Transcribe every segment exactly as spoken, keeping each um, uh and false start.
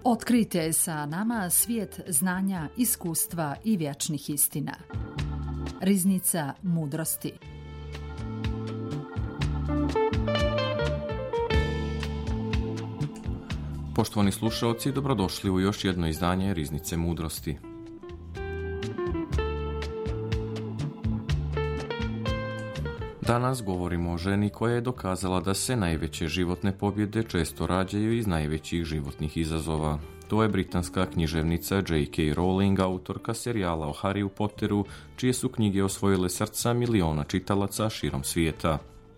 Otkrijte sa nama svijet znanja, iskustva i vječnih istina. Riznica mudrosti. Poštovani slušalci, dobrodošli u još jedno izdanje Riznice mudrosti. Danas govorimo o ženi koja je dokazala da se najveće životne pobjede često rađaju iz najvećih životnih izazova. To je britanska književnica J K. Rowling, autorka serijala o Harryu Potteru, čije su knjige osvojile srca miliona čitalaca širom svijeta.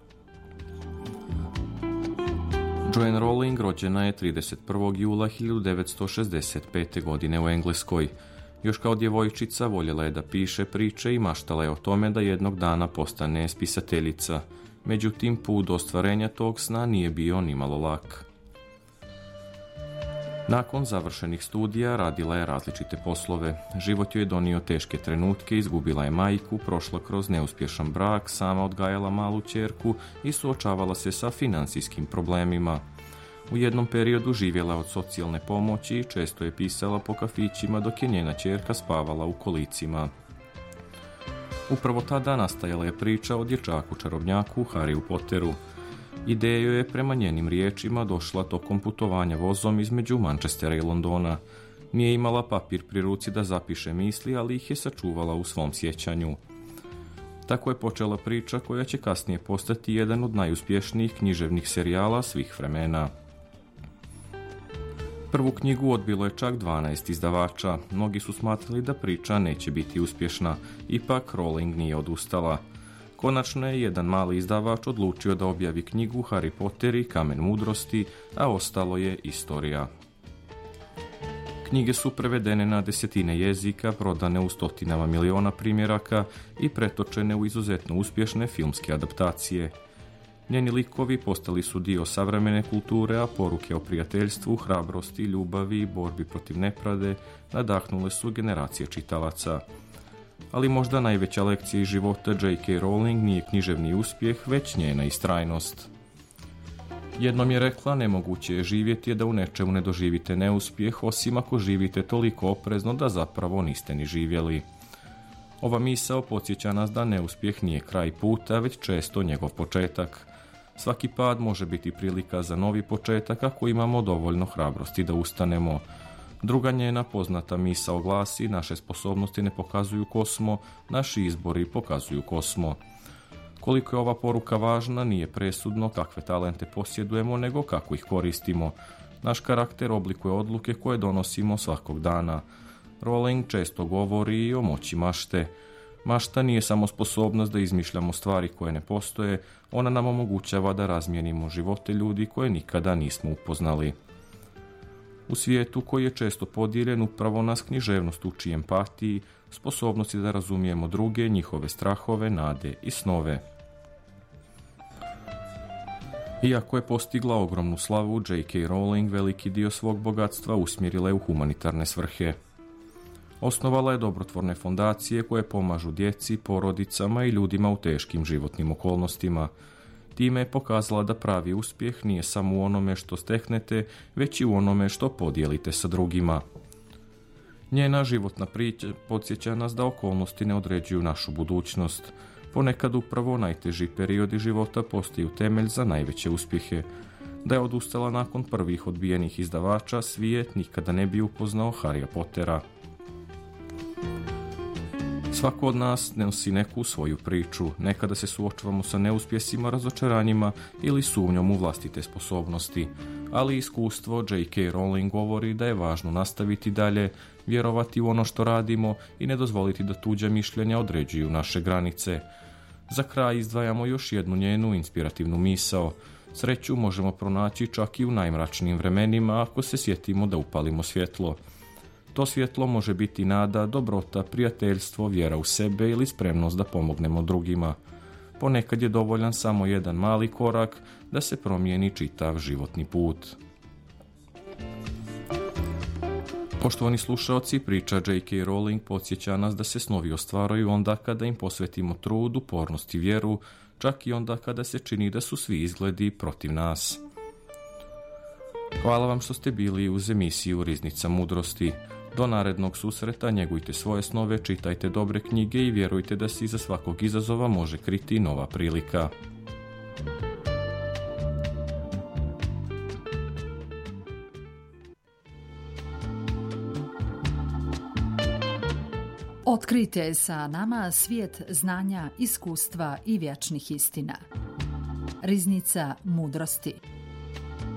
Joanne Rowling rođena je trideset prvog jula hiljadu devetsto šezdeset pete. godine u Engleskoj. Još kao djevojčica voljela je da piše priče i maštala je o tome da jednog dana postane spisateljica. Međutim, put do ostvarenja tog sna nije bio nimalo lak. Nakon završenih studija radila je različite poslove. Život joj je donio teške trenutke, izgubila je majku, prošla kroz neuspješan brak, sama odgajala malu ćerku i suočavala se sa financijskim problemima. U jednom periodu živjela od socijalne pomoći i često je pisala po kafićima dok je njena ćerka spavala u kolicima. Upravo tada nastajala je priča o dječaku čarobnjaku Harryu Potteru. Ideja joj je prema njenim riječima došla tokom putovanja vozom između Manchestera i Londona. Nije imala papir pri ruci da zapiše misli, ali ih je sačuvala u svom sjećanju. Tako je počela priča koja će kasnije postati jedan od najuspješnijih književnih serijala svih vremena. Prvu knjigu odbilo je čak dvanaest izdavača. Mnogi su smatrali da priča neće biti uspješna, ipak Rowling nije odustala. Konačno je jedan mali izdavač odlučio da objavi knjigu Harry Potter i Kamen mudrosti, a ostalo je istorija. Knjige su prevedene na desetine jezika, prodane u stotinama miliona primjeraka i pretočene u izuzetno uspješne filmske adaptacije. Njeni likovi postali su dio savremene kulture, a poruke o prijateljstvu, hrabrosti, ljubavi i borbi protiv nepravde nadahnule su generacije čitalaca. Ali možda najveća lekcija iz života J K. Rowling nije književni uspjeh, već njena istrajnost. Jednom je rekla, nemoguće je živjeti da u nečemu ne doživite neuspjeh, osim ako živite toliko oprezno da zapravo niste ni živjeli. Ova misao podsjeća nas da neuspjeh nije kraj puta, već često njegov početak. Svaki pad može biti prilika za novi početak ako imamo dovoljno hrabrosti da ustanemo. Druga njena poznata misao glasi, naše sposobnosti ne pokazuju ko smo, naši izbori pokazuju ko smo. Koliko je ova poruka važna, nije presudno kakve talente posjedujemo, nego kako ih koristimo. Naš karakter oblikuje odluke koje donosimo svakog dana. Rowling često govori i o moći mašte. Mašta nije samo sposobnost da izmišljamo stvari koje ne postoje, ona nam omogućava da razmijenimo živote ljudi koje nikada nismo upoznali. U svijetu koji je često podijeljen, upravo nas književnost uči empatiji, sposobnosti da razumijemo druge, njihove strahove, nade i snove. Iako je postigla ogromnu slavu, J K. Rowling veliki dio svog bogatstva usmjerila je u humanitarne svrhe. Osnovala je dobrotvorne fondacije koje pomažu djeci, porodicama i ljudima u teškim životnim okolnostima. Time je pokazala da pravi uspjeh nije samo u onome što steknete, već i u onome što podijelite sa drugima. Njena životna priča podsjeća nas da okolnosti ne određuju našu budućnost. Ponekad upravo najteži periodi života postaju temelj za najveće uspjehe. Da je odustala nakon prvih odbijenih izdavača, svijet nikada ne bi upoznao Harrya Pottera. Svako od nas nosi neku svoju priču. Nekada se suočavamo sa neuspjesima, razočaranjima ili sumnjom u vlastite sposobnosti. Ali iskustvo J K. Rowling govori da je važno nastaviti dalje, vjerovati u ono što radimo i ne dozvoliti da tuđa mišljenja određuju naše granice. Za kraj izdvajamo još jednu njenu inspirativnu misao. Sreću možemo pronaći čak i u najmračnijim vremenima ako se sjetimo da upalimo svjetlo. To svjetlo može biti nada, dobrota, prijateljstvo, vjera u sebe ili spremnost da pomognemo drugima. Ponekad je dovoljan samo jedan mali korak da se promijeni čitav životni put. Poštovani slušaoci, priča J K. Rowling podsjeća nas da se snovi ostvaruju onda kada im posvetimo trud, upornost i vjeru, čak i onda kada se čini da su svi izgledi protiv nas. Hvala vam što ste bili uz emisiju Riznica mudrosti. Do narednog susreta njegujte svoje snove, čitajte dobre knjige i vjerujte da se iza svakog izazova može kriti nova prilika. Otkrijte sa nama svijet znanja, iskustva i vječnih istina. Riznica mudrosti.